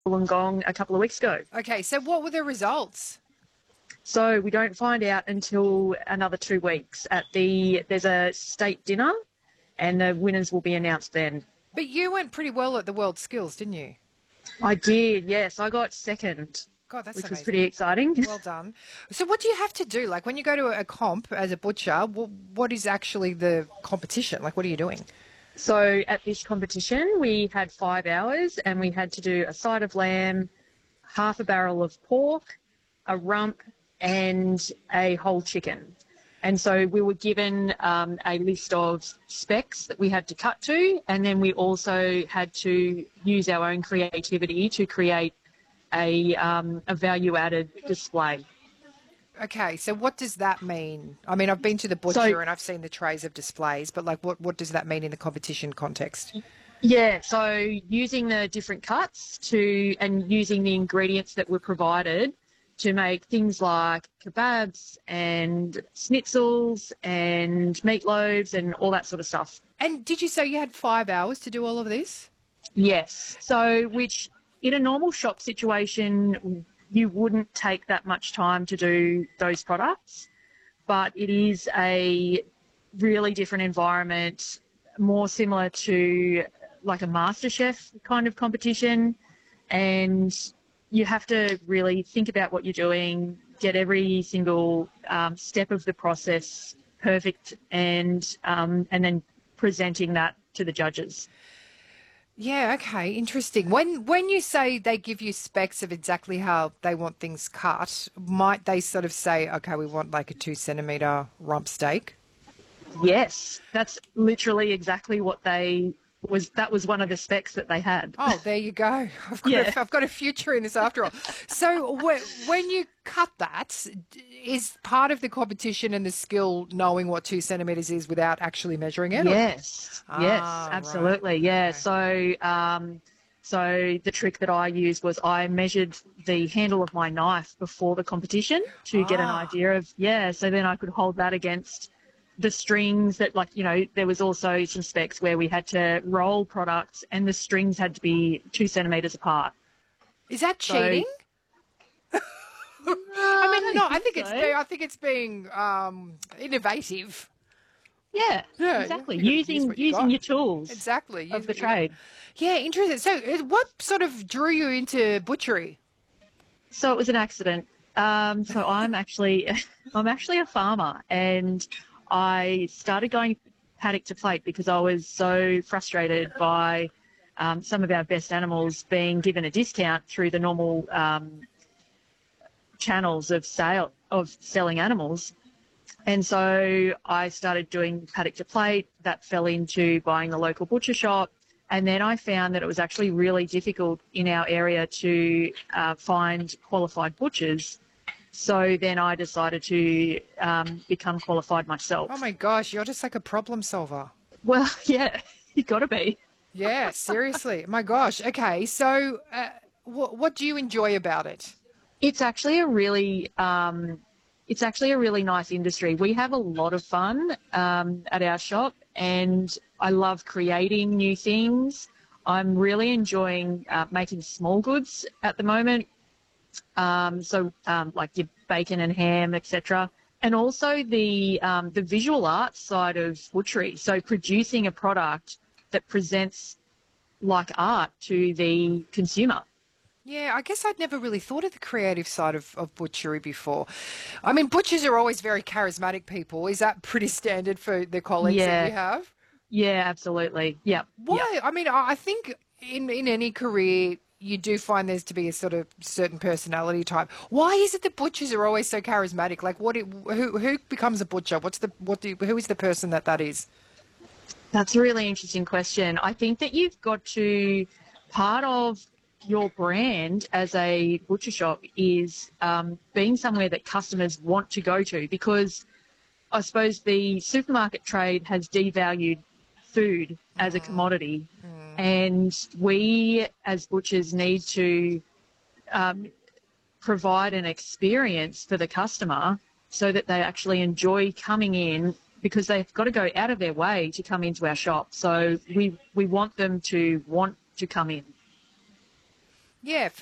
Wollongong a couple of weeks ago. Okay, so what were the results? So we don't find out until another 2 weeks there's a state dinner and the winners will be announced then. But you went pretty well at the World Skills, didn't you? I did, yes. I got second, God, that's which was amazing. pretty exciting. Well done. So what do you have to do? Like when you go to a comp as a butcher, what is actually the competition? Like what are you doing? So at this competition, we had 5 hours and we had to do a side of lamb, half a barrel of pork, a rump, and a whole chicken. And so we were given a list of specs that we had to cut to, and then we also had to use our own creativity to create a value-added display. Okay, so what does that mean? I mean, I've been to the butcher and I've seen the trays of displays, but like what does that mean in the competition context? Yeah, so using the different cuts and using the ingredients that were provided to make things like kebabs and schnitzels and meatloaves and all that sort of stuff. And did you say you had 5 hours to do all of this? Yes. So, which in a normal shop situation, you wouldn't take that much time to do those products, but it is a really different environment, more similar to like a MasterChef kind of competition. And you have to really think about what you're doing, get every single step of the process perfect, and then presenting that to the judges. Yeah, okay, interesting. When you say they give you specs of exactly how they want things cut, might they sort of say, okay, we want like a 2 centimetre rump steak? Yes, that's literally exactly what that was one of the specs that they had. Oh, there you go. Yeah. I've got a future in this after all. So when you cut that, is part of the competition and the skill knowing what 2 centimetres is without actually measuring it? Yes, yes, Right. absolutely. Yeah. Okay. So the trick that I used was I measured the handle of my knife before the competition to get an Ah. idea of, yeah, so then I could hold that against the strings that, like, there was also some specs where we had to roll products and the strings had to be 2 centimeters apart. Is that So, cheating? I I mean, no, don't think so. I think it's being innovative. Yeah, Yeah, exactly. you got to use Using what you using got. your tools Exactly. of Use the what you got. trade. Yeah, interesting. So, what sort of drew you into butchery? So it was an accident. So I'm actually a farmer, and I started going paddock to plate because I was so frustrated by some of our best animals being given a discount through the normal channels of selling animals. And so I started doing paddock to plate. That fell into buying the local butcher shop. And then I found that it was actually really difficult in our area to find qualified butchers. So then I decided to become qualified Oh myself. my gosh, you're just like a problem solver. Well, yeah, you got to be. Yeah, seriously. My gosh. Okay, so what do you enjoy about it? It's actually a really it's actually a really nice industry. We have a lot of fun at our shop, and I love creating new things. I'm really enjoying making small goods at the moment. Like your bacon and ham, etc. And also the visual arts side of butchery. So producing a product that presents like art to the consumer. Yeah, I guess I'd never really thought of the creative side of butchery before. I mean, butchers are always very charismatic people. Is that pretty standard for the colleagues that you Yeah, have? yeah, absolutely. Yep, yep. Why? I mean, I think in any career you do find there's to be a sort of certain personality type. Why is it that butchers are always so charismatic? Like, who becomes a butcher? Who is the person that is? That's a really interesting question. I think that you've got to, part of your brand as a butcher shop is being somewhere that customers want to go to, because I suppose the supermarket trade has devalued food as a commodity, and we as butchers need to provide an experience for the customer so that they actually enjoy coming in, because they've got to go out of their way to come into our shop. So we want them to want to come in. Yeah.